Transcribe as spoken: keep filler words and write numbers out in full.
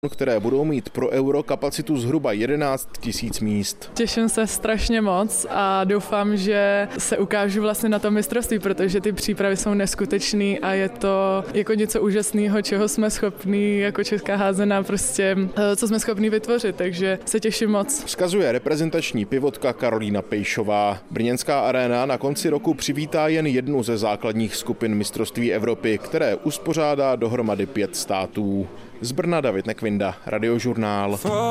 které budou mít pro Euro kapacitu zhruba jedenáct tisíc míst. Těším se strašně moc a doufám, že se ukážu vlastně na tom mistrovství, protože ty přípravy jsou neskutečný a je to jako něco úžasného, čeho jsme schopní jako česká házená, prostě co jsme schopní vytvořit, takže se těším moc. Vzkazuje reprezentační pivotka Karolína Pejšová. Brněnská aréna na konci roku přivítá jen jednu ze základních skupin mistrovství Evropy, které uspořádá dohromady pět států. Z Brna David Nekvinda, Radiožurnál.